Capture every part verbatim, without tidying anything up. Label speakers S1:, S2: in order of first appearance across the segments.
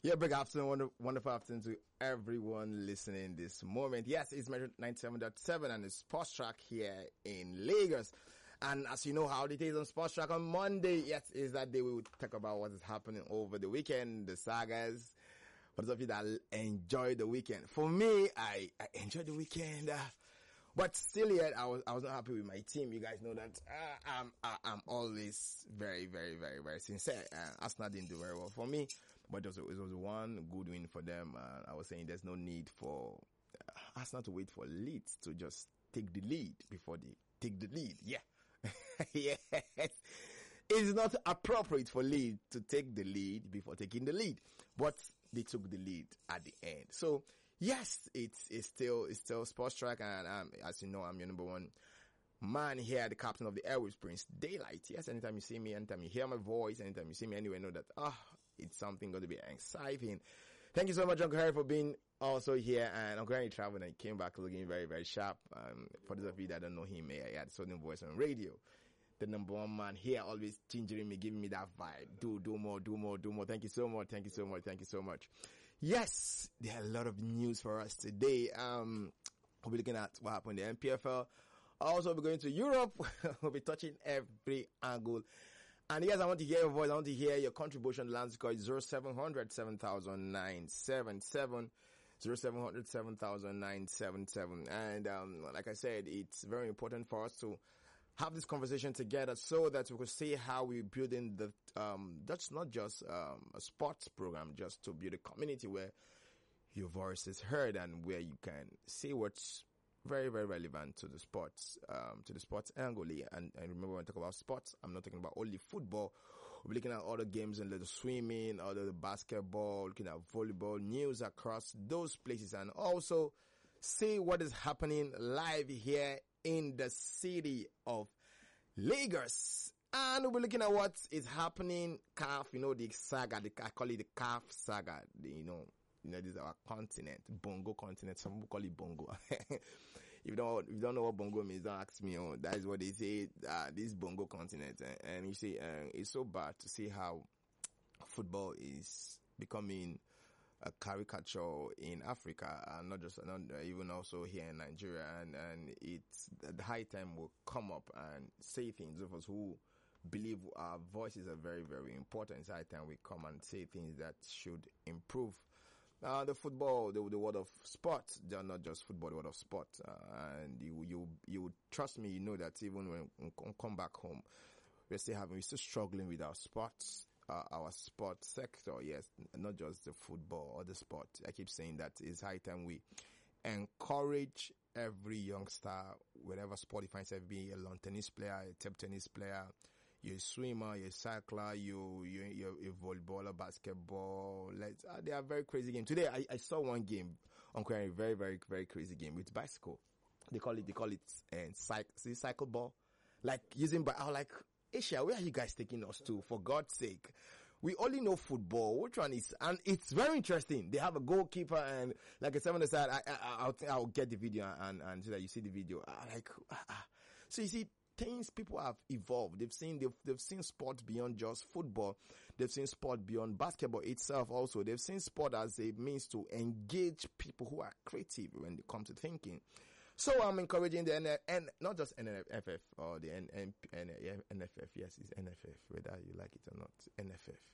S1: Yeah, big afternoon, wonderful, wonderful afternoon to everyone listening this moment. Yes, it's Metro ninety-seven point seven and it's Sports Track here in Lagos. And as you know how it is on Sports Track on Monday, yes, is that day we will talk about what is happening over the weekend, the sagas, for those of you that enjoy the weekend. For me, I, I enjoy the weekend, uh, but still yet, I was, I was not happy with my team. You guys know that, uh, I'm, uh, I'm always very, very, very, very sincere. Uh, Arsenal didn't do very well for me, but it was, it was one good win for them. Uh, I was saying there's no need for uh, Arsenal to wait for Leeds to just take the lead before they take the lead. Yeah. Yes. It's not appropriate for Leeds to take the lead before taking the lead, but they took the lead at the end. So, yes, it's, it's still, it's still Sports Track, and um, as you know, I'm your number one man here, the captain of the Airwaves, Prince Daylight. Yes, anytime you see me, anytime you hear my voice, anytime you see me anywhere, know that, ah, oh, it's something going to be exciting. Thank you so much, Uncle Harry, for being also here, and Uncle Harry traveled and came back looking very, very sharp. Um, for those of you that don't know him, he had a certain voice on radio. The number one man here, always gingering me, giving me that vibe. Do, do more, do more, do more. Thank you so much. Thank you so much. Thank you so much. Yes, there are a lot of news for us today. Um, we'll be looking at what happened in the N P F L. Also, we'll be going to Europe. We'll be touching every angle. And yes, I want to hear your voice. I want to hear your contribution. The Lance call is zero seven hundred seven thousand nine seven seven. zero seven hundred seven thousand nine seven seven. And, um, like I said, it's very important for us to have this conversation together so that we could see how we're building the, um, that's not just, um, a sports program, just to build a community where your voice is heard and where you can see what's very, very relevant to the sports, um, to the sports angle. And, and remember when I talk about sports, I'm not talking about only football. We're looking at other games and the swimming, other the basketball, looking at volleyball, news across those places, and also see what is happening live here in the city of Lagos. And we'll be looking at what is happening, C A F, you know, the saga, the, I call it the C A F saga, the, you know, you know, this is our continent, Bongo continent, some people call it Bongo. If you don't, if you don't know what Bongo means, don't ask me, oh, that is what they say, uh, this Bongo continent. And, and you see, uh, it's so bad to see how football is becoming a caricature in Africa, and not just, not even also here in Nigeria, and, and it's the high time will come up and say things of us who believe our voices are very, very important. It's high time we come and say things that should improve uh, the football, the, the world of sport. They're not just football, the world of sport. Uh, and you, you, you trust me, you know that even when we come back home, we're still having, we're still struggling with our sports. Uh, our sports sector, yes, not just the football or the sport. I keep saying that it's high time we encourage every youngster, whatever sport he finds himself, be a lawn tennis player, a table tennis player, you're a swimmer, you're a cycler, you, you, you're a volleyballer, basketball. Let's, uh, they are very crazy games. Today, I, I saw one game, Uncle Henry, very, very, very crazy game with bicycle. They call it, they call it, uh, cycle, see, cycle ball. Like, using, but I was like, Asia, where are you guys taking us to? For God's sake. We only know football. Which one is, and it's very interesting. They have a goalkeeper, and like I said on the side, I, I, I'll, I'll get the video and, and so that you see the video. I like, ah. So you see, things, people have evolved. They've seen, they've, they've seen sport beyond just football. They've seen sport beyond basketball itself also. They've seen sport as a means to engage people who are creative when it comes to thinking. So I'm encouraging the N F, and not just N F F or the N, N, N, N F F. Yes, it's N F F, whether you like it or not. N F F.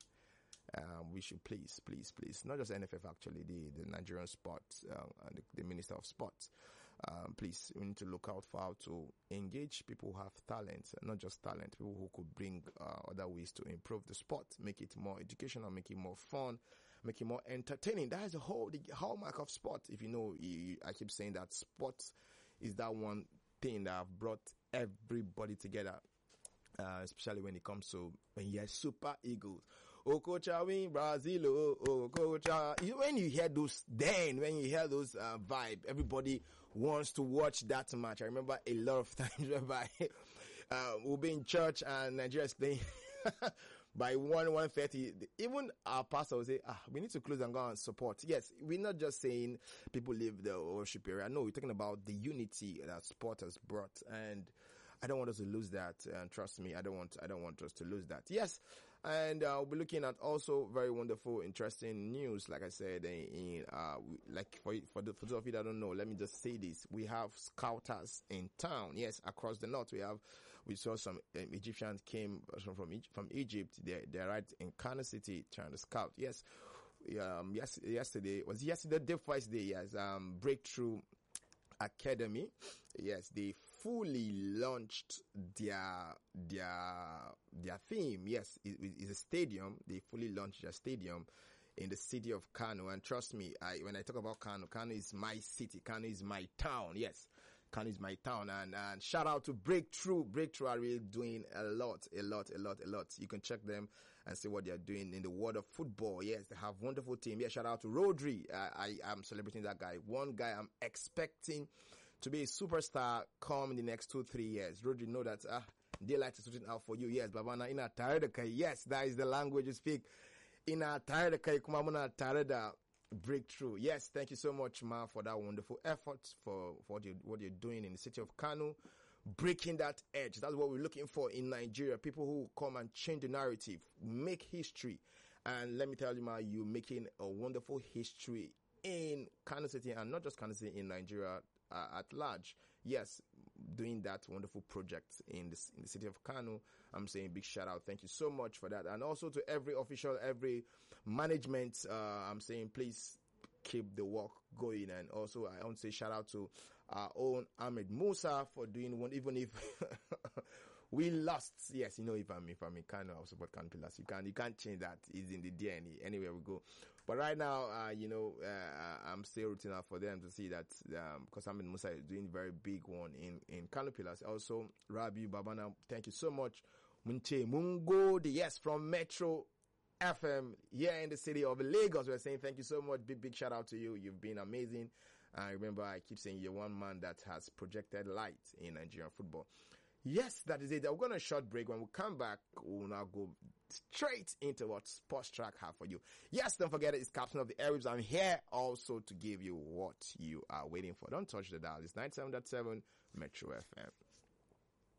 S1: Um, we should please, please, please, not just N F F actually, the, the Nigerian sports, uh, and the, the Minister of Sports. Um, please, we need to look out for how to engage people who have talent, not just talent, people who could bring, uh, other ways to improve the sport, make it more educational, make it more fun, make it more entertaining. That is the whole, the hallmark of sport. If you know, you, I keep saying that sports is that one thing that have brought everybody together. Uh, especially when it comes to when you're Super Eagles. Okocha win Brazil, oh, Okocha. When you hear those, then when you hear those, uh, vibe, everybody wants to watch that match. I remember a lot of times whereby, uh, we'll be in church and Nigeria is playing by one, one thirty. Even our pastor will say, ah, we need to close and go and support. Yes, we're not just saying people leave the worship area. No, we're talking about the unity that sport has brought, and I don't want us to lose that, and trust me, I don't want, I don't want us to lose that. Yes, And uh, we'll be looking at also very wonderful, interesting news. Like I said, in, in uh, like for for, the, for those of you that don't know, let me just say this: we have scouters in town. Yes, across the north, we have. We saw some um, Egyptians came from from, from Egypt. They they're right in Kano City trying to scout. Yes, um, yes, yesterday was yesterday the first day. Yes, um, Breakthrough Academy. Yes, they fully launched their their their theme. Yes, it, it's a stadium. They fully launched their stadium in the city of Kano. And trust me, I, when I talk about Kano, Kano is my city. Kano is my town. Yes, Kano is my town. And and shout out to Breakthrough. Breakthrough are really doing a lot, a lot, a lot, a lot. You can check them and see what they are doing in the world of football. Yes, they have wonderful team. Yeah, shout out to Rodri. I, I am celebrating that guy. One guy I'm expecting to be a superstar come in the next two, three years. Rodri, know that ah, daylight is sorting out for you. Yes, Babana, ina tare da kai. Yes, that is the language you speak. Ina tare da kai kuma muna tare da Breakthrough. Yes, thank you so much, ma, for that wonderful effort, for, for what, you, what you're doing in the city of Kano. Breaking that edge. That's what we're looking for in Nigeria. People who come and change the narrative, make history. And let me tell you, ma, you're making a wonderful history in Kano City, and not just Kano City, in Nigeria uh, at large. Yes, doing that wonderful project in, this, in the city of Kano. I'm saying big shout out. Thank you so much for that. And also to every official, every management, uh, I'm saying please keep the work going. And also I want to say shout out to our own Ahmed Musa for doing one, even if we lost. Yes, you know, if I'm, if I'm in Kano, I'll support Kano Pillars. You can't, you can't change that. It's in the D N A anywhere we go. But right now, uh, you know, uh, I'm still rooting out for them to see that, um, because Ahmed Musa is doing very big one in, in Kano Pillars. Also, Rabi Babana, thank you so much. Munche Mungo, the yes from Metro F M here in the city of Lagos. We're saying thank you so much. Big, big shout out to you. You've been amazing. And uh, remember, I keep saying you're one man that has projected light in Nigerian football. Yes, that is it. We're going to a short break. When we come back, we'll now go straight into what Sports Track have for you. Yes, don't forget it. It's Captain of the Airwaves. I'm here also to give you what you are waiting for. Don't touch the dial. It's ninety-seven point seven Metro F M.